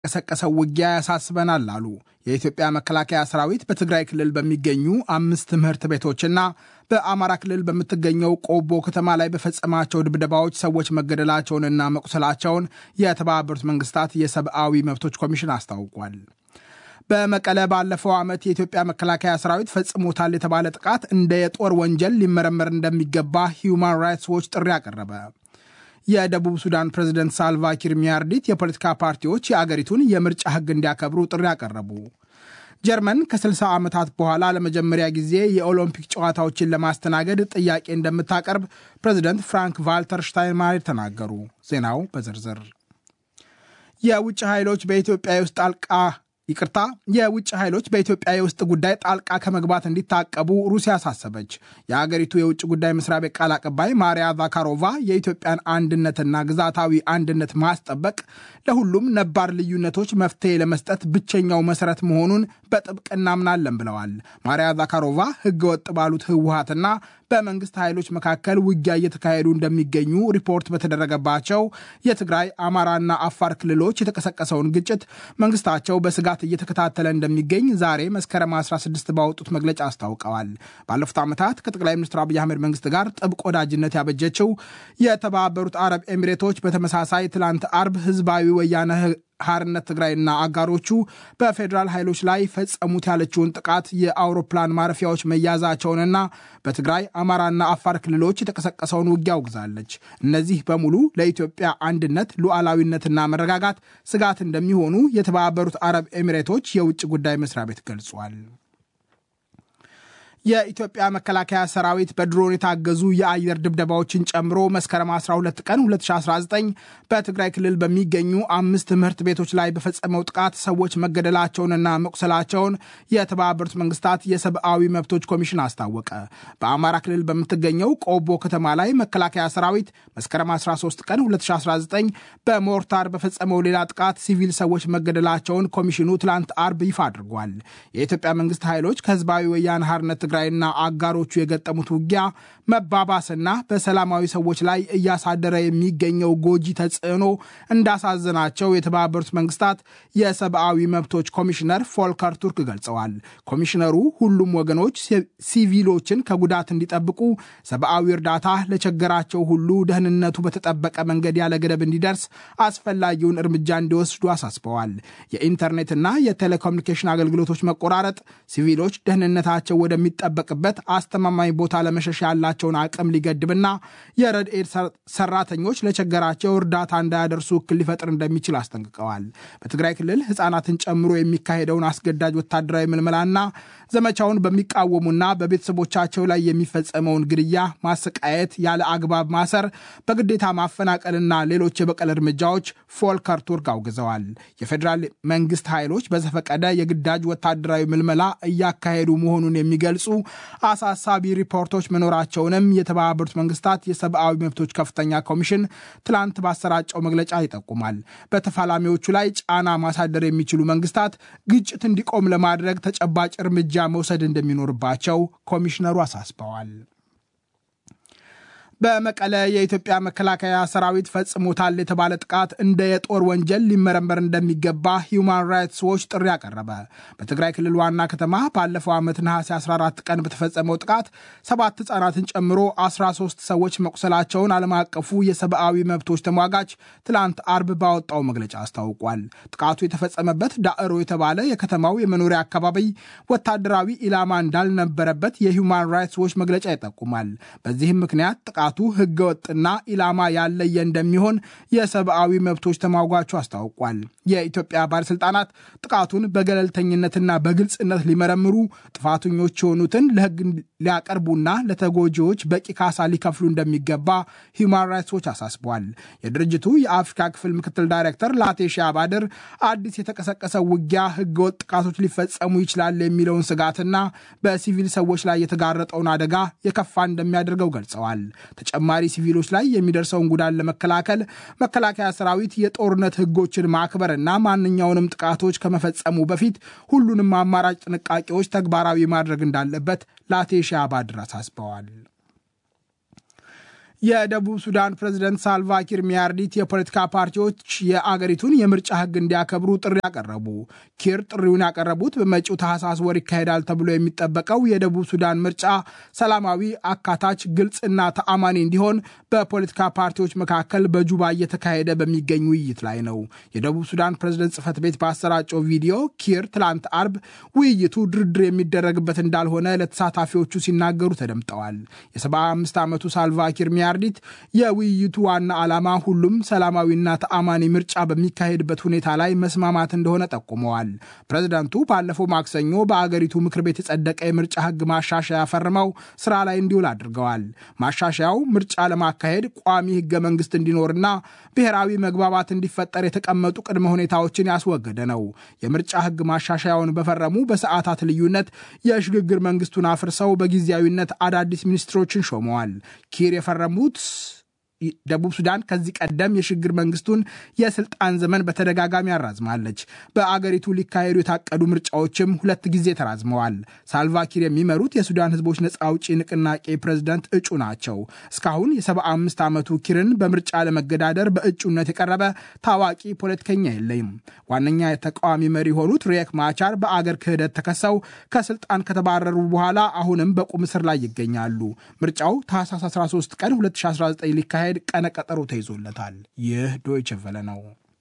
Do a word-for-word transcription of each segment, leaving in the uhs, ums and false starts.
የተቀሰቀሰው ውጊያ ያሳስበናል አሉ የኢትዮጵያ መከላከያ ሰራዊት በትግራይ ክልል በሚገኙ አምስት ትምህርት ቤቶችና በአማራ ክልል በምትገኘው ቆቦ ከተማ ላይ በፈጸማቸው ድብደባዎች ሰዎች መገደላቸውንና መቁሰላቸውን የተባበሩት መንግስታት የሰብአዊ መብቶች ኮሚሽን አስታውቋል። በመቀለ ባለፈው ዓመት የኢትዮጵያ መከላከያ ሰራዊት ፈጽሞታል የተባለ ጥቃት እንደ የጦር ወንጀል ሊመረመር እንደሚገባ ሂዩማን ራይትስ ዎች ጥሪ አቀረበ። የደቡብ ሱዳን ፕሬዝዳንት ሳልቫ ኪር ሚያርዲት የፖለቲካ ፓርቲዎች የአገሪቱን የምርጫ ህግ እንዲያከብሩ ጥሪ አቀረቡ። ጀርመን ከ60 ዓመታት በኋላ ለመጀመሪያ ጊዜ የኦሎምፒክ ጨዋታዎችን ለማስተናገድ ጥያቄ እንደምታቀርብ ፕሬዝዳንት ፍራንክ ቫልተር ሽታይንማየር ተናገሩ። ዜናው በዝርዝር የውጭ ኃይሎች በኢትዮጵያ ውስጥ ጣልቃ ይቅርታ የውጭ ኃይሎች በኢትዮጵያ የውስጥ ጉዳይ ጣልቃ ከመግባት እንዲታቀቡ ሩሲያ አሳሰበች። የአገሪቱ የውጭ ጉዳይ መስሪያ ቤት ቃል አቀባይ ማሪያ ዛካሮቫ የኢትዮጵያን አንድነትና ግዛታዊ አንድነት ማስጠበቅ ለሁሉም ነባር ልዩነቶች መፍትሄ ለመስጠት ብቸኛው መሰረት መሆኑን በጥብቅ እናምናለን ብለዋል። ማሪያ ዛካሮቫ ህገወጥ ባሉት ህወሓትና በመንግስት ኃይሎች መካከል ውጊያ እየተካሄዱ እንደሚገኙ ሪፖርት በተደረገባቸው የትግራይ አማራና አፋር ክልሎች የተቀሰቀሰውን ግጭት መንግስታቸው በስጋት እየተከታተለ እንደሚገኝ ዛሬ መስከረም አስራ ስድስት ባወጡት መግለጫ አስታውቀዋል። ባለፉት ዓመታት ከጠቅላይ ሚኒስትር አብይ አህመድ መንግስት ጋር ጥብቅ ወዳጅነት ያበጀችው የተባበሩት አረብ ኤሚሬቶች በተመሳሳይ ትላንት አርብ ህዝባዊ ወያነ ሓርነት ትግራይና አጋሮቹ በፌዴራል ኃይሎች ላይ ፈጸሙት ያለችውን ጥቃት የአውሮፕላን ማረፊያዎች መያዛቸውንና በትግራይ አማራና አፋር ክልሎች የተቀሰቀሰውን ውጊያ አውግዛለች። እነዚህ በሙሉ ለኢትዮጵያ አንድነት ሉዓላዊነትና መረጋጋት ስጋት እንደሚሆኑ የተባበሩት አረብ ኤሚሬቶች የውጭ ጉዳይ መስሪያ ቤት ገልጿል። የኢትዮጵያ መከላከያ ሰራዊት በድሮን የታገዙ የአየር ድብደባዎችን ጨምሮ መስከረም አስራ ሁለት ቀን ሁለት ሺህ አስራ ዘጠኝ በትግራይ ክልል በሚገኙ አምስት ትምህርት ቤቶች ላይ በፈጸመው ጥቃት ሰዎች መገደላቸውንና መቁሰላቸውን የተባበሩት መንግስታት የሰብአዊ መብቶች ኮሚሽን አስታወቀ። በአማራ ክልል በምትገኘው ቆቦ ከተማ ላይ መከላከያ ሰራዊት መስከረም አስራ ሶስት ቀን ሁለት ሺህ አስራ ዘጠኝ በሞርታር በፈጸመው ሌላ ጥቃት ሲቪል ሰዎች መገደላቸውን ኮሚሽኑ ትላንት አርብ ይፋ አድርጓል። የኢትዮጵያ መንግስት ኃይሎች ከህዝባዊ ወያነ ሓርነት ትግራይና አጋሮቹ የገጠሙት ውጊያ መባባስና በሰላማዊ ሰዎች ላይ እያሳደረ የሚገኘው ጎጂ ተጽዕኖ እንዳሳዘናቸው የተባበሩት መንግስታት የሰብአዊ መብቶች ኮሚሽነር ፎልከር ቱርክ ገልጸዋል። ኮሚሽነሩ ሁሉም ወገኖች ሲቪሎችን ከጉዳት እንዲጠብቁ፣ ሰብአዊ እርዳታ ለቸገራቸው ሁሉ ደህንነቱ በተጠበቀ መንገድ ያለ ገደብ እንዲደርስ አስፈላጊውን እርምጃ እንዲወስዱ አሳስበዋል። የኢንተርኔትና የቴሌኮሙኒኬሽን አገልግሎቶች መቆራረጥ ሲቪሎች ደህንነታቸው ወደሚ ጠበቅበት አስተማማኝ ቦታ ለመሸሽ ያላቸውን አቅም ሊገድብና የረድኤት ሰራተኞች ለቸገራቸው እርዳታ እንዳያደርሱ እክል ሊፈጥር እንደሚችል አስጠንቅቀዋል። በትግራይ ክልል ህፃናትን ጨምሮ የሚካሄደውን አስገዳጅ ወታደራዊ ምልመላና ዘመቻውን በሚቃወሙና በቤተሰቦቻቸው ላይ የሚፈጸመውን ግድያ፣ ማሰቃየት፣ ያለ አግባብ ማሰር፣ በግዴታ ማፈናቀልና ሌሎች የበቀል እርምጃዎች ፎልከር ቱርክ አውግዘዋል። የፌዴራል መንግስት ኃይሎች በዘፈቀደ የግዳጅ ወታደራዊ ምልመላ እያካሄዱ መሆኑን የሚገልጹ አሳሳቢ ሪፖርቶች መኖራቸውንም የተባበሩት መንግስታት የሰብአዊ መብቶች ከፍተኛ ኮሚሽን ትላንት ባሰራጨው መግለጫ ይጠቁማል። በተፋላሚዎቹ ላይ ጫና ማሳደር የሚችሉ መንግስታት ግጭት እንዲቆም ለማድረግ ተጨባጭ እርምጃ መውሰድ እንደሚኖርባቸው ኮሚሽነሩ አሳስበዋል። በመቀለ የኢትዮጵያ መከላከያ ሰራዊት ፈጽሞታል የተባለ ጥቃት እንደ የጦር ወንጀል ሊመረመር እንደሚገባ ሂዩማን ራይትስ ዎች ጥሪ አቀረበ። በትግራይ ክልል ዋና ከተማ ባለፈው ዓመት ነሐሴ አስራ አራት ቀን በተፈጸመው ጥቃት ሰባት ህጻናትን ጨምሮ አስራ ሶስት ሰዎች መቁሰላቸውን ዓለም አቀፉ የሰብአዊ መብቶች ተሟጋች ትላንት አርብ ባወጣው መግለጫ አስታውቋል። ጥቃቱ የተፈጸመበት ዳዕሮ የተባለ የከተማው የመኖሪያ አካባቢ ወታደራዊ ኢላማ እንዳልነበረበት የሂዩማን ራይትስ ዎች መግለጫ ይጠቁማል። በዚህም ምክንያት ጥቃቱ ህገወጥና ኢላማ ያለየ እንደሚሆን የሰብአዊ መብቶች ተሟጋቹ አስታውቋል። የኢትዮጵያ ባለስልጣናት ጥቃቱን በገለልተኝነትና በግልጽነት ሊመረምሩ፣ ጥፋተኞች የሆኑትን ለህግ ሊያቀርቡና ለተጎጂዎች በቂ ካሳ ሊከፍሉ እንደሚገባ ሂዩማን ራይትስ ዎች አሳስቧል። የድርጅቱ የአፍሪካ ክፍል ምክትል ዳይሬክተር ላቴሺ አባድር አዲስ የተቀሰቀሰው ውጊያ ህገወጥ ጥቃቶች ሊፈጸሙ ይችላል የሚለውን ስጋትና በሲቪል ሰዎች ላይ የተጋረጠውን አደጋ የከፋ እንደሚያደርገው ገልጸዋል። ተጨማሪ ሲቪሎች ላይ የሚደርሰውን ጉዳት ለመከላከል መከላከያ ሰራዊት የጦርነት ህጎችን ማክበርና ማንኛውንም ጥቃቶች ከመፈጸሙ በፊት ሁሉንም አማራጭ ጥንቃቄዎች ተግባራዊ ማድረግ እንዳለበት ላቴሺ አባድር አሳስበዋል። የደቡብ ሱዳን ፕሬዝዳንት ሳልቫ ኪር ሚያርዲት የፖለቲካ ፓርቲዎች የአገሪቱን የምርጫ ህግ እንዲያከብሩ ጥሪ ያቀረቡ። ኪር ጥሪውን ያቀረቡት በመጪው ታህሳስ ወር ይካሄዳል ተብሎ የሚጠበቀው የደቡብ ሱዳን ምርጫ ሰላማዊ፣ አካታች፣ ግልጽና ተአማኒ እንዲሆን በፖለቲካ ፓርቲዎች መካከል በጁባ እየተካሄደ በሚገኝ ውይይት ላይ ነው። የደቡብ ሱዳን ፕሬዝዳንት ጽህፈት ቤት ባሰራጨው ቪዲዮ ኪር ትላንት አርብ ውይይቱ ድርድር የሚደረግበት እንዳልሆነ ለተሳታፊዎቹ ሲናገሩ ተደምጠዋል። የሰባ አምስት ዓመቱ ሳልቫ ኪር ሚያርዲት የውይይቱ ዋና ዓላማ ሁሉም ሰላማዊና ተአማኒ ምርጫ በሚካሄድበት ሁኔታ ላይ መስማማት እንደሆነ ጠቁመዋል። ፕሬዝዳንቱ ባለፈው ማክሰኞ በአገሪቱ ምክር ቤት የጸደቀ የምርጫ ህግ ማሻሻያ ፈርመው ስራ ላይ እንዲውል አድርገዋል። ማሻሻያው ምርጫ ለማካሄድ ቋሚ ህገ መንግስት እንዲኖርና ብሔራዊ መግባባት እንዲፈጠር የተቀመጡ ቅድመ ሁኔታዎችን ያስወገደ ነው። የምርጫ ህግ ማሻሻያውን በፈረሙ በሰዓታት ልዩነት የሽግግር መንግስቱን አፍርሰው በጊዜያዊነት አዳዲስ ሚኒስትሮችን ሾመዋል። ኪር የፈረሙት ደቡብ ሱዳን ከዚህ ቀደም የሽግግር መንግስቱን የስልጣን ዘመን በተደጋጋሚ አራዝማለች። በአገሪቱ ሊካሄዱ የታቀዱ ምርጫዎችም ሁለት ጊዜ ተራዝመዋል። ሳልቫ ኪር የሚመሩት የሱዳን ህዝቦች ነጻ አውጪ ንቅናቄ ፕሬዝዳንት እጩ ናቸው። እስካሁን የሰባ አምስት ዓመቱ ኪርን በምርጫ ለመገዳደር በእጩነት የቀረበ ታዋቂ ፖለቲከኛ የለም። ዋነኛ የተቃዋሚ መሪ የሆኑት ሪየክ ማቻር በአገር ክህደት ተከሰው ከስልጣን ከተባረሩ በኋላ አሁንም በቁም እስር ላይ ይገኛሉ። ምርጫው ታህሳስ አስራ ሶስት ቀን ሁለት ሺህ አስራ ዘጠኝ ሊካሄድ ቀነ ቀጠሮ ተይዞለታል። ይህ ዶይቼ ቬለ ነው።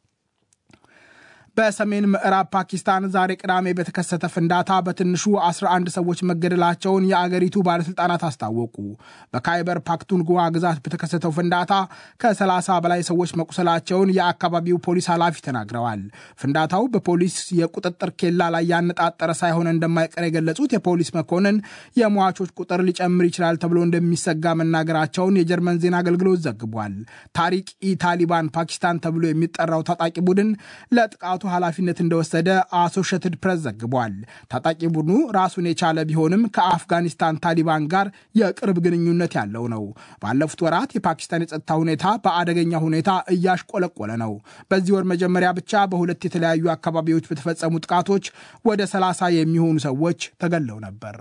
በሰሜን ምዕራብ ፓኪስታን ዛሬ ቅዳሜ በተከሰተ ፍንዳታ በትንሹ አስራ አንድ ሰዎች መገደላቸውን የአገሪቱ ባለስልጣናት አስታወቁ። በካይበር ፓክቱንጓ ግዛት በተከሰተው ፍንዳታ ከሰላሳ በላይ ሰዎች መቁሰላቸውን የአካባቢው ፖሊስ ኃላፊ ተናግረዋል። ፍንዳታው በፖሊስ የቁጥጥር ኬላ ላይ ያነጣጠረ ሳይሆን እንደማይቀር የገለጹት የፖሊስ መኮንን የሟቾች ቁጥር ሊጨምር ይችላል ተብሎ እንደሚሰጋ መናገራቸውን የጀርመን ዜና አገልግሎት ዘግቧል። ታሪክ ኢ ታሊባን ፓኪስታን ተብሎ የሚጠራው ታጣቂ ቡድን ለጥቃቱ ኃላፊነት እንደወሰደ አሶሺየትድ ፕሬስ ዘግቧል። ታጣቂ ቡድኑ ራሱን የቻለ ቢሆንም ከአፍጋኒስታን ታሊባን ጋር የቅርብ ግንኙነት ያለው ነው። ባለፉት ወራት የፓኪስታን የጸጥታ ሁኔታ በአደገኛ ሁኔታ እያሽቆለቆለ ነው። በዚህ ወር መጀመሪያ ብቻ በሁለት የተለያዩ አካባቢዎች በተፈጸሙ ጥቃቶች ወደ ሰላሳ የሚሆኑ ሰዎች ተገድለው ነበር።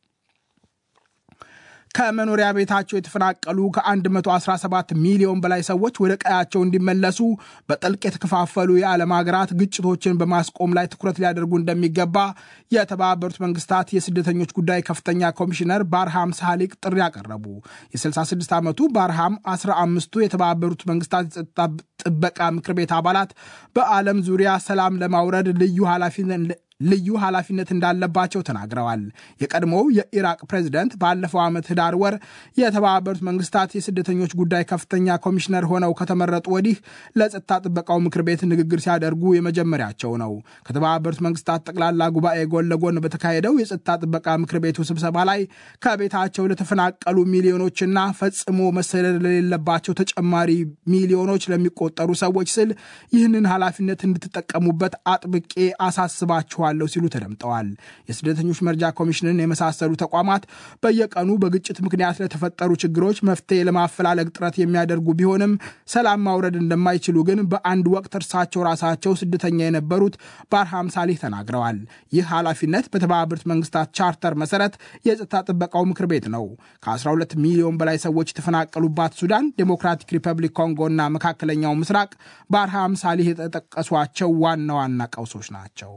ከመኖሪያ ቤታቸው የተፈናቀሉ ከአንድ መቶ አስራ ሰባት ሚሊዮን በላይ ሰዎች ወደ ቀያቸው እንዲመለሱ በጥልቅ የተከፋፈሉ የዓለም ሀገራት ግጭቶችን በማስቆም ላይ ትኩረት ሊያደርጉ እንደሚገባ የተባበሩት መንግስታት የስደተኞች ጉዳይ ከፍተኛ ኮሚሽነር ባርሃም ሳሊቅ ጥሪ ያቀረቡ። የስልሳ ስድስት ዓመቱ ባርሃም አስራ አምስቱ የተባበሩት መንግስታት የጸጥታ ጥበቃ ምክር ቤት አባላት በዓለም ዙሪያ ሰላም ለማውረድ ልዩ ኃላፊነት ልዩ ኃላፊነት እንዳለባቸው ተናግረዋል። የቀድሞው የኢራቅ ፕሬዝዳንት ባለፈው ዓመት ህዳር ወር የተባበሩት መንግስታት የስደተኞች ጉዳይ ከፍተኛ ኮሚሽነር ሆነው ከተመረጡ ወዲህ ለጸጥታ ጥበቃው ምክር ቤት ንግግር ሲያደርጉ የመጀመሪያቸው ነው። ከተባበሩት መንግስታት ጠቅላላ ጉባኤ ጎን ለጎን በተካሄደው የጸጥታ ጥበቃ ምክር ቤቱ ስብሰባ ላይ ከቤታቸው ለተፈናቀሉ ሚሊዮኖችና ፈጽሞ መሰደድ ለሌለባቸው ተጨማሪ ሚሊዮኖች ለሚቆጠሩ ሰዎች ስል ይህንን ኃላፊነት እንድትጠቀሙበት አጥብቄ አሳስባችኋል አለው ሲሉ ተደምጠዋል። የስደተኞች መርጃ ኮሚሽንን የመሳሰሉ ተቋማት በየቀኑ በግጭት ምክንያት ለተፈጠሩ ችግሮች መፍትሄ ለማፈላለግ ጥረት የሚያደርጉ ቢሆንም ሰላም ማውረድ እንደማይችሉ ግን በአንድ ወቅት እርሳቸው ራሳቸው ስደተኛ የነበሩት ባርሃም ሳሊህ ተናግረዋል። ይህ ኃላፊነት በተባበሩት መንግስታት ቻርተር መሰረት የጸጥታ ጥበቃው ምክር ቤት ነው። ከአስራ ሁለት ሚሊዮን በላይ ሰዎች የተፈናቀሉባት ሱዳን፣ ዴሞክራቲክ ሪፐብሊክ ኮንጎና መካከለኛው ምስራቅ ባርሃም ሳሊህ የተጠቀሷቸው ዋና ዋና ቀውሶች ናቸው።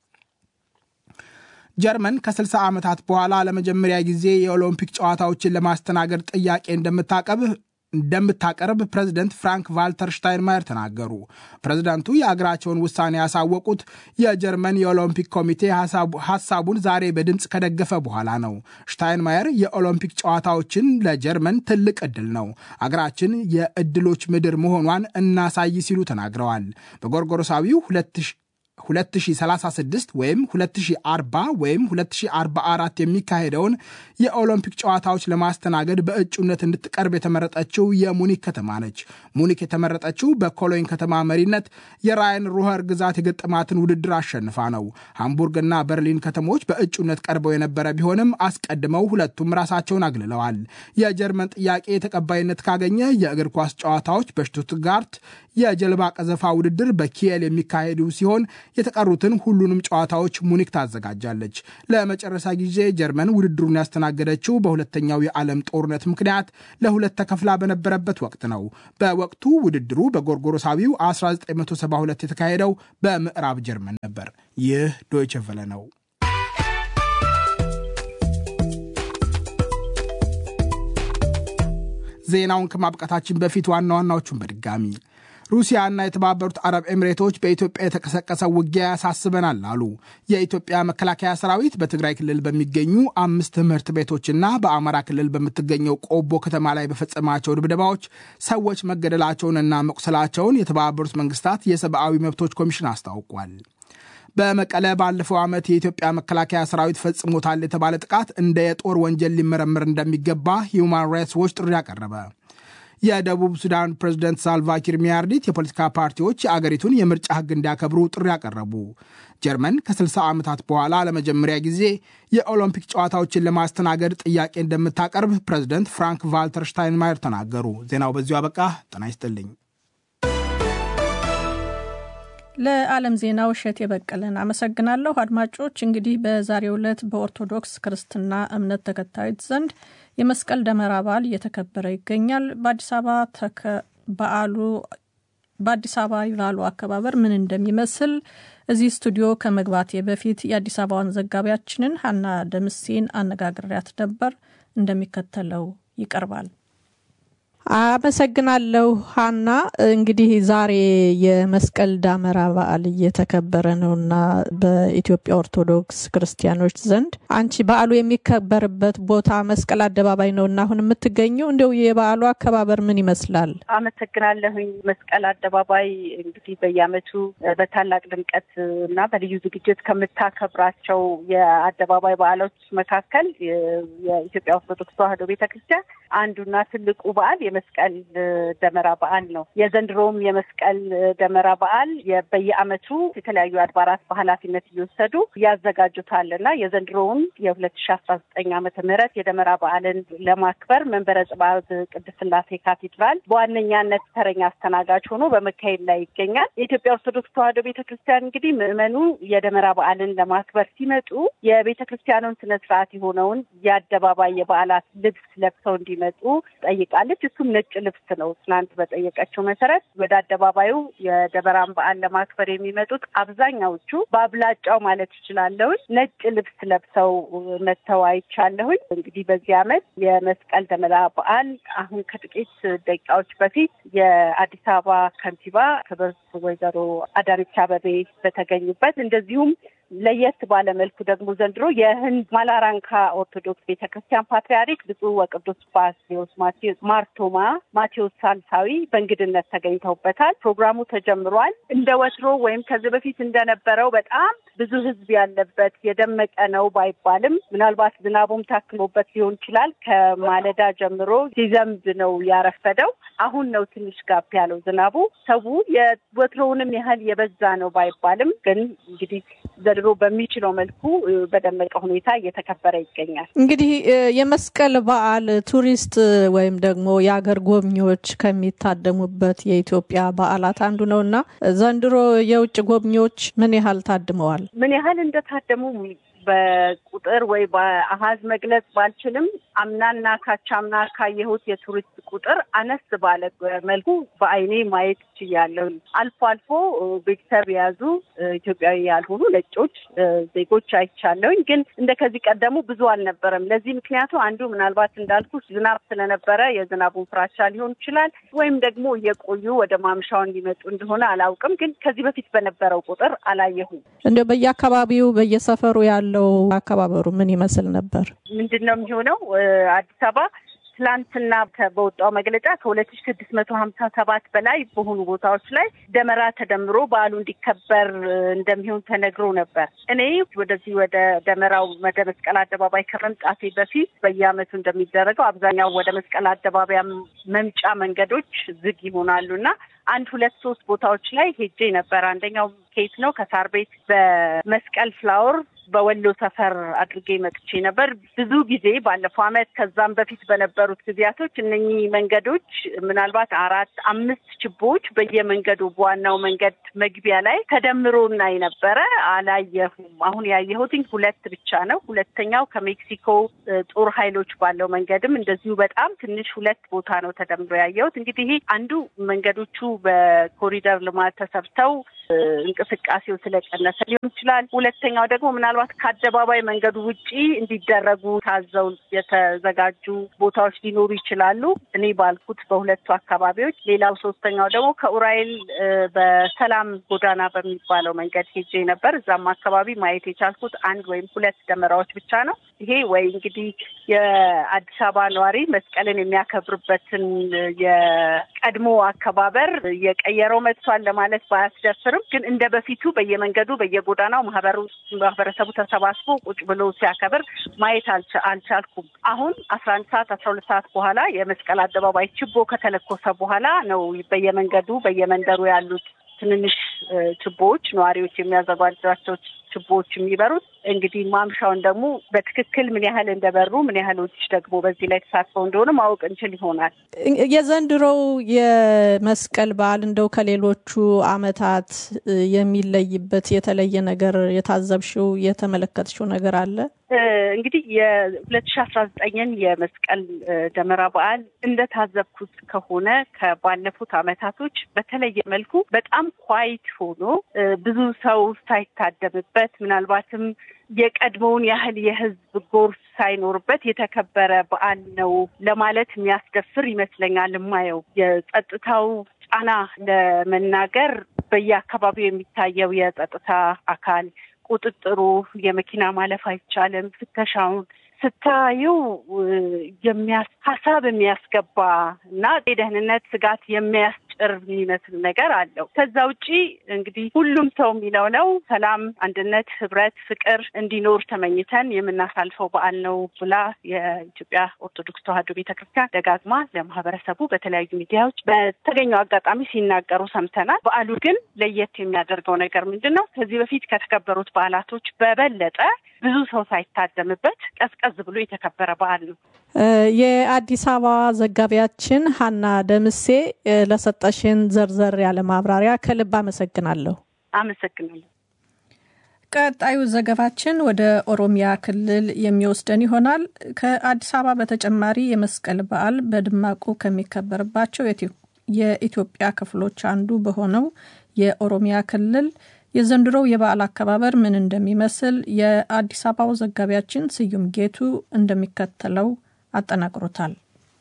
ጀርመን ከስልሳ ዓመታት በኋላ ለመጀመሪያ ጊዜ የኦሎምፒክ ጨዋታዎችን ለማስተናገድ ጥያቄ እንደምታቀርብ እንደምታቀርብ ፕሬዝዳንት ፍራንክ ቫልተር ሽታይንማየር ተናገሩ። ፕሬዝዳንቱ የአገራቸውን ውሳኔ ያሳወቁት የጀርመን የኦሎምፒክ ኮሚቴ ሐሳቡን ዛሬ በድምፅ ከደገፈ በኋላ ነው። ሽታይንማየር የኦሎምፒክ ጨዋታዎችን ለጀርመን ትልቅ ዕድል ነው፣ አገራችን የዕድሎች ምድር መሆኗን እናሳይ ሲሉ ተናግረዋል። በጎርጎሮሳዊው ሁለት ሺህ ሰላሳ ስድስት ወይም ሁለት ሺህ አርባ ወይም ሁለት ሺህ አርባ አራት የሚካሄደውን የኦሎምፒክ ጨዋታዎች ለማስተናገድ በእጩነት እንድትቀርብ የተመረጠችው የሙኒክ ከተማ ነች። ሙኒክ የተመረጠችው በኮሎኝ ከተማ መሪነት የራይን ሩኸር ግዛት የገጠማትን ውድድር አሸንፋ ነው። ሃምቡርግና በርሊን ከተሞች በእጩነት ቀርበው የነበረ ቢሆንም አስቀድመው ሁለቱም ራሳቸውን አግልለዋል። የጀርመን ጥያቄ ተቀባይነት ካገኘ የእግር ኳስ ጨዋታዎች በሽቱትጋርት የጀልባ ቀዘፋ ውድድር በኪየል የሚካሄዱ ሲሆን የተቀሩትን ሁሉንም ጨዋታዎች ሙኒክ ታዘጋጃለች። ለመጨረሻ ጊዜ ጀርመን ውድድሩን ያስተናገደችው በሁለተኛው የዓለም ጦርነት ምክንያት ለሁለት ተከፍላ በነበረበት ወቅት ነው። በወቅቱ ውድድሩ በጎርጎሮሳዊው አስራ ዘጠኝ መቶ ሰባ ሁለት የተካሄደው በምዕራብ ጀርመን ነበር። ይህ ዶይቼ ቬለ ነው። ዜናውን ከማብቃታችን በፊት ዋና ዋናዎቹን በድጋሚ ሩሲያና የተባበሩት አረብ ኤሚሬቶች በኢትዮጵያ የተቀሰቀሰው ውጊያ ያሳስበናል አሉ። የኢትዮጵያ መከላከያ ሰራዊት በትግራይ ክልል በሚገኙ አምስት ትምህርት ቤቶችና በአማራ ክልል በምትገኘው ቆቦ ከተማ ላይ በፈጸማቸው ድብደባዎች ሰዎች መገደላቸውንና መቁሰላቸውን የተባበሩት መንግስታት የሰብአዊ መብቶች ኮሚሽን አስታውቋል። በመቀለ ባለፈው ዓመት የኢትዮጵያ መከላከያ ሰራዊት ፈጽሞታል የተባለ ጥቃት እንደ የጦር ወንጀል ሊመረመር እንደሚገባ ሂዩማን ራይትስ ዎች ጥሪ ያቀረበ። የደቡብ ሱዳን ፕሬዝዳንት ሳልቫ ኪር ሚያርዲት የፖለቲካ ፓርቲዎች የአገሪቱን የምርጫ ህግ እንዲያከብሩ ጥሪ ያቀረቡ። ጀርመን ከስልሳ ዓመታት በኋላ ለመጀመሪያ ጊዜ የኦሎምፒክ ጨዋታዎችን ለማስተናገድ ጥያቄ እንደምታቀርብ ፕሬዝዳንት ፍራንክ ቫልተር ሽታይንማየር ተናገሩ። ዜናው በዚሁ አበቃ። ጤና ይስጥልኝ። ለዓለም ዜናው እሸት የበቀለን አመሰግናለሁ። አድማጮች እንግዲህ በዛሬው ዕለት በኦርቶዶክስ ክርስትና እምነት ተከታዮች ዘንድ የመስቀል ደመራ በዓል እየተከበረ ይገኛል። በአዲስ አበባ ተከ በዓሉ በአዲስ አበባ ይባሉ አከባበር ምን እንደሚመስል እዚህ ስቱዲዮ ከመግባቴ በፊት የአዲስ አበባን ዘጋቢያችንን ሀና ደምሴን አነጋግሬያት ነበር። እንደሚከተለው ይቀርባል። አመሰግናለሁ ሀና። እንግዲህ ዛሬ የመስቀል ደመራ በዓል እየተከበረ ነውና በኢትዮጵያ ኦርቶዶክስ ክርስቲያኖች ዘንድ አንቺ በዓሉ የሚከበርበት ቦታ መስቀል አደባባይ ነውና አሁን የምትገኘው እንደው የበዓሉ አከባበር ምን ይመስላል? አመሰግናለሁኝ። መስቀል አደባባይ እንግዲህ በየዓመቱ በታላቅ ድምቀት እና በልዩ ዝግጅት ከምታከብራቸው የአደባባይ በዓሎች መካከል የኢትዮጵያ ኦርቶዶክስ ተዋሕዶ ቤተክርስቲያን አንዱና ትልቁ በዓል የመስቀል ደመራ በዓል ነው። የዘንድሮም የመስቀል ደመራ በዓል በየዓመቱ የተለያዩ አድባራት በኃላፊነት እየወሰዱ ያዘጋጁታልና የዘንድሮውን የ2019 ዓመተ ምህረት የደመራ በዓልን ለማክበር መንበረ ጽባኦት ቅድስት ሥላሴ ካቴድራል በዋነኛነት ተረኛ አስተናጋጅ ሆኖ በመካሄድ ላይ ይገኛል። የኢትዮጵያ ኦርቶዶክስ ተዋሕዶ ቤተክርስቲያን እንግዲህ ምዕመኑ የደመራ በዓልን ለማክበር ሲመጡ የቤተክርስቲያኑን ስነ ስርዓት የሆነውን የአደባባይ የበዓላት ልብስ ለብሰው እንዲመጡ ጠይቃለች። እሱም ነጭ ልብስ ነው። ትናንት በጠየቀችው መሰረት ወደ አደባባዩ የደመራን በዓል ለማክበር የሚመጡት አብዛኛዎቹ በአብላጫው ማለት ይችላል ነጭ ልብስ ለብሰው መተው አይቻለሁኝ። እንግዲህ በዚህ ዓመት የመስቀል ደመራ በዓል አሁን ከጥቂት ደቂቃዎች በፊት የአዲስ አበባ ከንቲባ ክብርት ወይዘሮ አዳነች አቤቤ በተገኙበት እንደዚሁም ለየት ባለ መልኩ ደግሞ ዘንድሮ የህንድ ማላራንካ ኦርቶዶክስ ቤተክርስቲያን ፓትርያርክ ብፁዕ ወቅዱስ ባስልዮስ ማቴዎስ ማርቶማ ማቴዎስ ሳልሳዊ በእንግድነት ተገኝተውበታል። ፕሮግራሙ ተጀምሯል። እንደ ወትሮ ወይም ከዚህ በፊት እንደነበረው በጣም ብዙ ህዝብ ያለበት የደመቀ ነው ባይባልም ምናልባት ዝናቡም ታክሎበት ሊሆን ይችላል። ከማለዳ ጀምሮ ሲዘንብ ነው ያረፈደው። አሁን ነው ትንሽ ጋፕ ያለው ዝናቡ። ሰው የወትሮውንም ያህል የበዛ ነው ባይባልም ግን እንግዲህ ዘንድሮ በሚችለው መልኩ በደመቀ ሁኔታ እየተከበረ ይገኛል። እንግዲህ የመስቀል በዓል ቱሪስት ወይም ደግሞ የአገር ጎብኚዎች ከሚታደሙበት የኢትዮጵያ በዓላት አንዱ ነውና ዘንድሮ የውጭ ጎብኚዎች ምን ያህል ታድመዋል? ምን ያህል እንደታደሙ በቁጥር ወይ በአሃዝ መግለጽ ባልችልም አምናና ካቻምና ካየሁት የቱሪስት ቁጥር አነስ ባለ መልኩ በአይኔ ማየት ይችላል። አልፎ አልፎ ቤተሰብ የያዙ ኢትዮጵያዊ ያልሆኑ ነጮች ዜጎች አይቻለሁኝ። ግን እንደከዚህ ቀደሙ ብዙ አልነበረም። ለዚህ ምክንያቱ አንዱ ምናልባት እንዳልኩ ዝናብ ስለነበረ የዝናቡን ፍራቻ ሊሆን ይችላል ወይም ደግሞ እየቆዩ ወደ ማምሻው እንዲመጡ እንደሆነ አላውቅም። ግን ከዚህ በፊት በነበረው ቁጥር አላየሁም። እንደ በየአካባቢው በየሰፈሩ ያለው አከባበሩ ምን ይመስል ነበር? ምንድነው የሚሆነው? አዲስ አበባ ትላንትና በወጣው መግለጫ ከሁለት ሺህ ስድስት መቶ ሀምሳ ሰባት በላይ በሆኑ ቦታዎች ላይ ደመራ ተደምሮ በዓሉ እንዲከበር እንደሚሆን ተነግሮ ነበር። እኔ ወደዚህ ወደ ደመራው ወደ መስቀል አደባባይ ከመምጣቴ በፊት በየዓመቱ እንደሚደረገው አብዛኛው ወደ መስቀል አደባባይ መምጫ መንገዶች ዝግ ይሆናሉና አንድ ሁለት ሶስት ቦታዎች ላይ ሄጄ ነበር። አንደኛው ኬት ነው ከሳር ቤት በመስቀል ፍላወር በወሎ ሰፈር አድርጌ መጥቼ ነበር። ብዙ ጊዜ ባለፈው አመት ከዛም በፊት በነበሩት ጊዜያቶች እነኚህ መንገዶች ምናልባት አራት አምስት ችቦች በየመንገዱ በዋናው መንገድ መግቢያ ላይ ተደምሮ እናይ ነበረ። አላየሁም። አሁን ያየሁት ሁለት ብቻ ነው። ሁለተኛው ከሜክሲኮ ጦር ኃይሎች ባለው መንገድም እንደዚሁ በጣም ትንሽ ሁለት ቦታ ነው ተደምሮ ያየሁት። እንግዲህ አንዱ መንገዶቹ በኮሪደር ልማት ተሰርተው እንቅስቃሴው ስለቀነሰ ሊሆን ይችላል። ሁለተኛው ደግሞ ምናልባት ከአደባባይ መንገዱ ውጪ እንዲደረጉ ታዘው የተዘጋጁ ቦታዎች ሊኖሩ ይችላሉ እኔ ባልኩት በሁለቱ አካባቢዎች። ሌላው ሶስተኛው ደግሞ ከኡራኤል በሰላም ጎዳና በሚባለው መንገድ ሄጄ ነበር። እዛም አካባቢ ማየት የቻልኩት አንድ ወይም ሁለት ደመራዎች ብቻ ነው። ይሄ ወይ እንግዲህ የአዲስ አበባ ነዋሪ መስቀልን የሚያከብርበትን የቀድሞ አከባበር የቀየረው መጥቷል ለማለት ባያስደፍርም ግን እንደ በፊቱ በየመንገዱ በየጎዳናው ማህበሩ ማህበረሰቡ ተሰባስቦ ቁጭ ብሎ ሲያከብር ማየት አልቻልኩም። አሁን አስራ አንድ ሰዓት አስራ ሁለት ሰዓት በኋላ የመስቀል አደባባይ ችቦ ከተለኮሰ በኋላ ነው በየመንገዱ በየመንደሩ ያሉት ትንንሽ ችቦዎች ነዋሪዎች የሚያዘጋጇቸው ችቦዎች የሚበሩት። እንግዲህ ማምሻውን ደግሞ በትክክል ምን ያህል እንደበሩ ምን ያህሎች ደግሞ በዚህ ላይ ተሳትፈው እንደሆነ ማወቅ እንችል ይሆናል። የዘንድሮው የመስቀል በዓል እንደው ከሌሎቹ አመታት የሚለይበት የተለየ ነገር የታዘብሽው የተመለከትሽው ነገር አለ? እንግዲህ የሁለት ሺህ አስራ ዘጠኝን የመስቀል ደመራ በዓል እንደታዘብኩት ከሆነ ከባለፉት አመታቶች በተለየ መልኩ በጣም ኳይት ሆኖ ብዙ ሰው ሳይታደምበት ምናልባትም የቀድሞውን ያህል የህዝብ ጎርፍ ሳይኖርበት የተከበረ በዓል ነው ለማለት የሚያስደፍር ይመስለኛል። ማየው የጸጥታው ጫና ለመናገር በየአካባቢው የሚታየው የጸጥታ አካል ቁጥጥሩ የመኪና ማለፍ አይቻልም ፍተሻውን ስታዩ የሚያስ ሐሳብ የሚያስገባ እና የደህንነት ስጋት የሚያስጭር የሚመስል ነገር አለው። ከዛ ውጪ እንግዲህ ሁሉም ሰው የሚለው ነው ሰላም፣ አንድነት፣ ህብረት፣ ፍቅር እንዲኖር ተመኝተን የምናሳልፈው በዓል ነው ብላ የኢትዮጵያ ኦርቶዶክስ ተዋሕዶ ቤተክርስቲያን ደጋግማ ለማህበረሰቡ በተለያዩ ሚዲያዎች በተገኘው አጋጣሚ ሲናገሩ ሰምተናል። በዓሉ ግን ለየት የሚያደርገው ነገር ምንድነው? ከዚህ በፊት ከተከበሩት በዓላቶች በበለጠ ብዙ ሰው ሳይታደምበት ቀዝቀዝ ብሎ የተከበረ በዓል ነው። የአዲስ አበባ ዘጋቢያችን ሀና ደምሴ ለሰጠሽን ዘርዘር ያለ ማብራሪያ ከልብ አመሰግናለሁ። አመሰግናለሁ። ቀጣዩ ዘገባችን ወደ ኦሮሚያ ክልል የሚወስደን ይሆናል። ከአዲስ አበባ በተጨማሪ የመስቀል በዓል በድማቁ ከሚከበርባቸው የኢትዮጵያ ክፍሎች አንዱ በሆነው የኦሮሚያ ክልል የዘንድሮው የበዓል አከባበር ምን እንደሚመስል የአዲስ አበባው ዘጋቢያችን ስዩም ጌቱ እንደሚከተለው አጠናቅሮታል።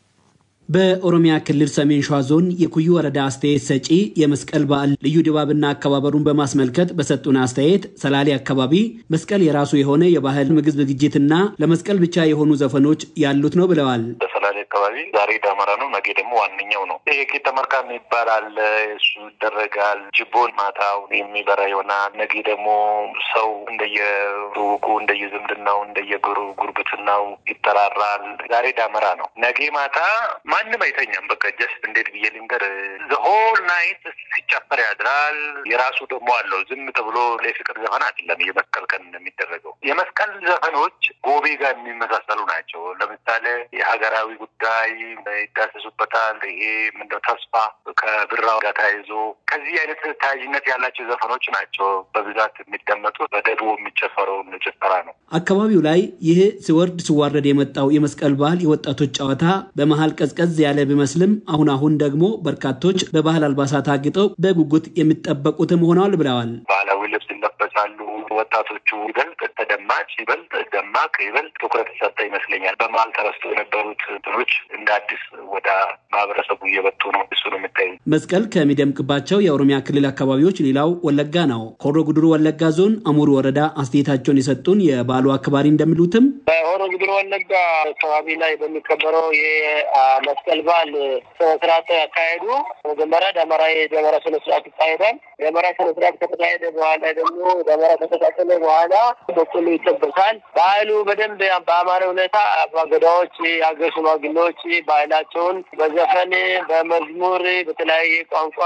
በኦሮሚያ ክልል ሰሜን ሸዋ ዞን የኩዩ ወረዳ አስተያየት ሰጪ የመስቀል በዓል ልዩ ድባብና አከባበሩን በማስመልከት በሰጡን አስተያየት ሰላሌ አካባቢ መስቀል የራሱ የሆነ የባህል ምግብ ዝግጅትና ለመስቀል ብቻ የሆኑ ዘፈኖች ያሉት ነው ብለዋል። በሰላሌ አካባቢ ዛሬ ዳመራ ነው፣ ነገ ደግሞ ዋንኛው ነው። ይሄ ከተመርካም ይባላል፣ እሱ ይደረጋል። ጅቦን ማታው የሚበራ ይሆናል። ነገ ደግሞ ሰው እንደየሩቁ እንደየዝምድናው እንደየጎሩ ጉርብትናው ይተራራል። ዛሬ ዳመራ ነው፣ ነገ ማታ ማንም አይተኛም። በቃ ጀስት እንዴት ብዬ ልንገር the whole night ሲጨፈር ያድራል። የራሱ ደግሞ አለው። ዝም ተብሎ ለፍቅር ዘፈን አይደለም የመስቀል ቀን እንደሚደረገው። የመስቀል ዘፈኖች ጎቤ ጋር የሚመሳሰሉ ናቸው። ለምሳሌ የሀገራዊ ጉዳይ ይዳሰሱበታል። ይሄ ምንድነው ተስፋ ከብራው ጋር ተያይዞ ከዚህ አይነት ታያጅነት ያላቸው ዘፈኖች ናቸው በብዛት የሚደመጡት። በደቡብ የሚጨፈረው ጭፈራ ነው። አካባቢው ላይ ይሄ ሲወርድ ሲዋረድ የመጣው የመስቀል በዓል የወጣቶች ጨዋታ በመሃል ቀዝቀዝ ያለ ቢመስልም አሁን አሁን ደግሞ በርካቶች በባህል አልባሳት አግጠው በጉጉት የሚጠበቁትም ሆነዋል ብለዋል። ባህላዊ ልብስ ይለበሳሉ። ወጣቶቹ ይበልጥ ተደማጭ ይበልጥ ደማቅ ይበልጥ ትኩረት ሰጠ ይመስለኛል። በመሃል ተረስቶ የነበሩት እንትኖች እንደ አዲስ ወደ ማህበረሰቡ እየመጡ ነው። እሱ ነው የሚታይ። መስቀል ከሚደምቅባቸው የኦሮሚያ ክልል አካባቢዎች ሌላው ወለጋ ነው። ሆሮ ጉዱሩ ወለጋ ዞን አሙሩ ወረዳ አስተያየታቸውን የሰጡን የበዓሉ አክባሪ እንደሚሉትም በሆሮ ጉዱሩ ወለጋ አካባቢ ላይ በሚከበረው የመስቀል በዓል ስነስርዓት ያካሄዱ መጀመሪያ ደመራ የደመራ ስነስርዓት ይካሄዳል። ደመራ ስነስርዓት ከተካሄደ በኋላ ደግሞ ደመራ ከተቃጠለ በኋላ በቆሎ ይጠበሳል። ባህሉ በደንብ በአማረ ሁኔታ አባገዳዎች፣ የሀገር ሽማግሌዎች ባህላቸውን በዘፈን በመዝሙር በተለያየ ቋንቋ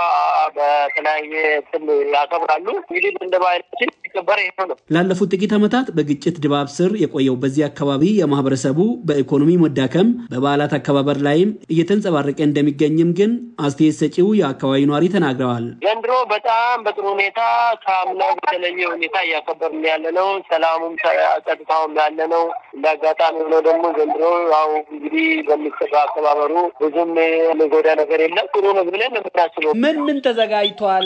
በተለያየ ስም ያከብራሉ። እንግዲህ እንደ ባህላችን ይከበር ይሄ ነው። ላለፉት ጥቂት ዓመታት በግጭት ድባብ ስር የቆየው በዚህ አካባቢ የማህበረሰቡ በኢኮኖሚ መዳከም በበዓላት አከባበር ላይም እየተንጸባረቀ እንደሚገኝም ግን አስተያየት ሰጪው የአካባቢው ነዋሪ ተናግረዋል። ዘንድሮ በጣም በጥሩ ሁኔታ ከአምናው በተለየ ሁኔታ እያከበርን ያለነው ሰላሙም ጸጥታውም ያለነው እንዳጋጣሚ ሆኖ ደግሞ ዘንድሮ ያው እንግዲህ በሚሰራ አከባበሩ ብዙም የሚጎዳ ነገር የለም። ጥሩ ነው ብለን የምናስበው። ምን ምን ተዘጋጅቷል?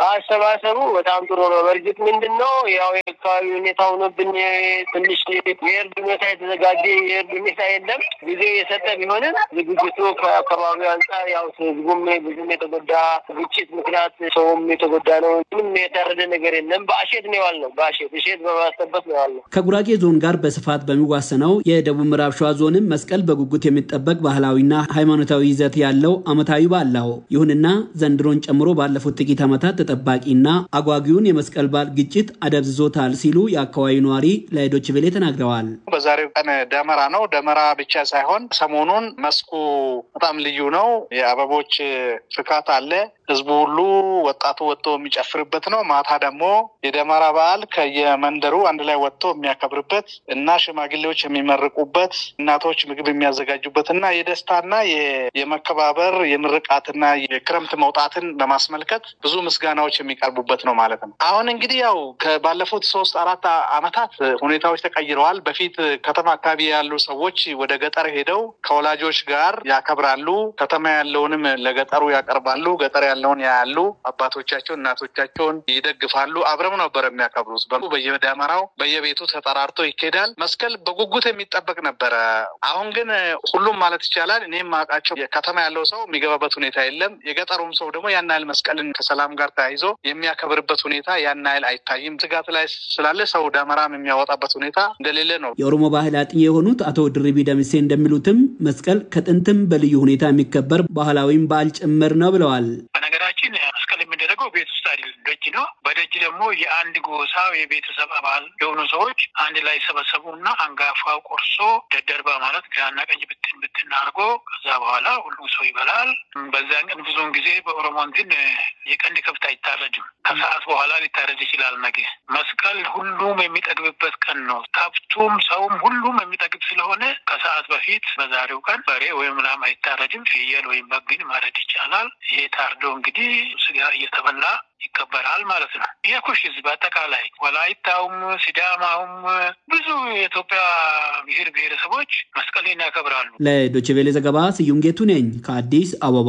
አሰባሰቡ በጣም ጥሩ ነው። በእርግጥ ምንድነው ያው የአካባቢ ሁኔታ ሆኖብን ትንሽ የእርድ ሁኔታ የተዘጋጀ የእርድ ሁኔታ የለም። ጊዜ የሰጠ ቢሆንም ዝግጅቱ ከአካባቢው አንጻር ያው ህዝቡም ብዙም የተጎዳ ግጭት ምክንያት ሰውም የተጎዳ ነው። ምንም የታረደ ነገር የለም። በአሸት ነው ያልነው። በአሸት እሸት በማስጠበቅ ነው ያልነው። ከጉራጌ ዞን ጋር በስፋት በሚዋሰነው የደቡብ ምዕራብ ሸዋ ዞንም መስቀል በጉጉት የሚጠበቅ ባህላዊና ሃይማኖታዊ ይዘት ያለው ዓመታዊ በዓል ነው። ይሁንና ዘንድሮን ጨምሮ ባለፉት ጥቂት ዓመታት ተጠባቂና አጓጊውን የመስቀል በዓል ግጭት አደብዝዞታል ሲሉ የአካባቢው ነዋሪ ለዶይቼ ቬለ ተናግረዋል። በዛሬው ቀን ደመራ ነው። ደመራ ብቻ ሳይሆን ሰሞኑን መስኩ በጣም ልዩ ነው። የአበቦች ፍካት አለ። ህዝቡ ሁሉ ወጣቱ ወጥቶ የሚጨፍርበት ነው። ማታ ደግሞ የደመራ በዓል ከየመንደሩ አንድ ላይ ወጥቶ የሚያከብርበት እና ሽማግሌዎች የሚመርቁበት፣ እናቶች ምግብ የሚያዘጋጁበትና የደስታና የመከባበር የምርቃትና የክረምት መውጣትን በማስመልከት ብዙ ምስጋናዎች የሚቀርቡበት ነው ማለት ነው። አሁን እንግዲህ ያው ከባለፉት ሶስት አራት አመታት ሁኔታዎች ተቀይረዋል። በፊት ከተማ አካባቢ ያሉ ሰዎች ወደ ገጠር ሄደው ከወላጆች ጋር ያከብራሉ። ከተማ ያለውንም ለገጠሩ ያቀርባሉ። ገጠር ያለውን ያያሉ። አባቶቻቸው እናቶቻቸውን ይደግፋሉ። አብረው ነበር የሚያከብሩት። በየደመራው በየቤቱ ተጠራርቶ ይኬዳል። መስቀል በጉጉት የሚጠበቅ ነበር። አሁን ግን ሁሉም ማለት ይቻላል እኔም ማቃቸው ከተማ ያለው ሰው የሚገባበት ሁኔታ የለም። የገጠሩም ሰው ደግሞ ያን ያህል መስቀልን ከሰላም ጋር ተያይዞ የሚያከብርበት ሁኔታ ያን ያህል አይታይም። ስጋት ላይ ስላለ ሰው ደመራም የሚያወጣበት ሁኔታ እንደሌለ ነው። የኦሮሞ ባህል አጥኚ የሆኑት አቶ ድሪቢ ደምሴ እንደሚሉትም መስቀል ከጥንትም በልዩ ሁኔታ የሚከበር ባህላዊም በዓል ጭምር ነው ብለዋል። በነገራችን መስቀል የሚደረገው ቤት ውስጥ አይደለም፣ ደጅ ነው። በደጅ ደግሞ የአንድ ጎሳ የቤተሰብ አባል የሆኑ ሰዎች አንድ ላይ ሰበሰቡና አንጋፋው ቆርሶ ደደርባ ማለት ግራና ቀኝ ብትን ብትን አድርጎ ከዛ በኋላ ሁሉ ሰው ይበላል። በዛን ቀን ብዙውን ጊዜ በኦሮሞ እንትን የቀንድ ከብት አይታረድም። ከሰዓት በኋላ ሊታረድ ይችላል። ነገ መስቀል ሁሉም የሚጠግብበት ቀን ነው። ከብቱም ሰውም ሁሉም የሚጠግብ ስለሆነ ከሰዓት በፊት በዛሬው ቀን በሬ ወይም ላም አይታረድም። ፍየል ወይም በግን ማረድ ይቻላል። ይሄ ታርዶ እንግዲህ ስጋ እየተበላ ይከበራል ማለት ነው። የኩሽ ህዝብ አጠቃላይ ወላይታውም ሲዳማውም ብዙ የኢትዮጵያ ብሔር ብሔረሰቦች መስቀልን ያከብራሉ። ለዶይቼ ቬለ ዘገባ ስዩም ጌቱ ነኝ ከአዲስ አበባ።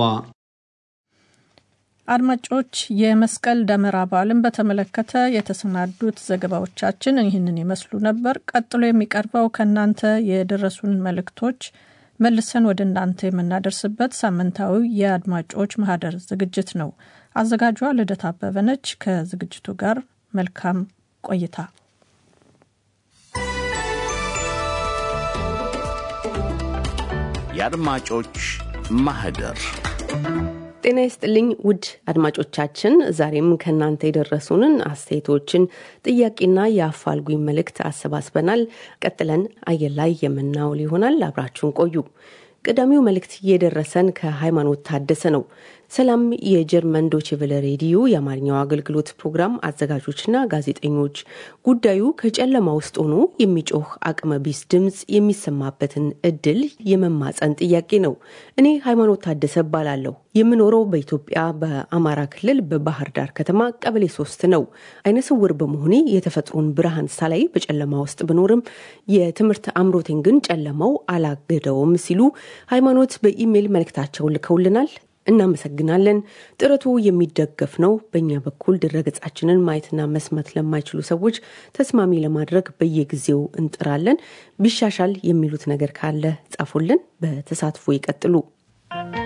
አድማጮች የመስቀል ደመራ በዓልን በተመለከተ የተሰናዱት ዘገባዎቻችን ይህንን ይመስሉ ነበር። ቀጥሎ የሚቀርበው ከእናንተ የደረሱን መልእክቶች መልሰን ወደ እናንተ የምናደርስበት ሳምንታዊ የአድማጮች ማህደር ዝግጅት ነው። አዘጋጇ ልደት አበበ ነች። ከዝግጅቱ ጋር መልካም ቆይታ። የአድማጮች ማህደር ጤና ይስጥልኝ ውድ አድማጮቻችን፣ ዛሬም ከናንተ የደረሱንን አስተያየቶችን ጥያቄና የአፋልጉኝ መልእክት አሰባስበናል። ቀጥለን አየር ላይ የምናውል ይሆናል። አብራችሁን ቆዩ። ቀዳሚው መልእክት የደረሰን ከሃይማኖት ታደሰ ነው። ሰላም የጀርመን ዶይቼ ቬለ ሬዲዮ የአማርኛው አገልግሎት ፕሮግራም አዘጋጆችና ጋዜጠኞች፣ ጉዳዩ ከጨለማ ውስጥ ሆኖ የሚጮህ አቅመ ቢስ ድምጽ የሚሰማበትን እድል የመማጸን ጥያቄ ነው። እኔ ሃይማኖት ታደሰ ባላለሁ። የምኖረው በኢትዮጵያ በአማራ ክልል በባህር ዳር ከተማ ቀበሌ ሶስት ነው። አይነ ስውር በመሆኔ የተፈጥሮን ብርሃን ሳላይ በጨለማ ውስጥ ብኖርም የትምህርት አምሮቴን ግን ጨለማው አላገደውም ሲሉ ሃይማኖት በኢሜል መልእክታቸውን ልከውልናል። እናመሰግናለን። ጥረቱ የሚደገፍ ነው። በእኛ በኩል ድረገጻችንን ማየትና መስማት ለማይችሉ ሰዎች ተስማሚ ለማድረግ በየጊዜው እንጥራለን። ቢሻሻል የሚሉት ነገር ካለ ጻፉልን። በተሳትፎ ይቀጥሉ።